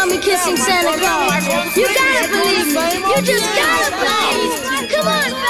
saw me kissing Santa Claus. You gotta believe me. You just gotta believe. Come on.